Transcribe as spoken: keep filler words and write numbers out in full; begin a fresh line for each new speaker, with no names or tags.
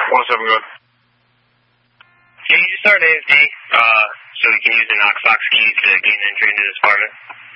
one seven, go ahead.
Can you just start an A F D uh, so we can use the Knox Box key to gain entry into this apartment?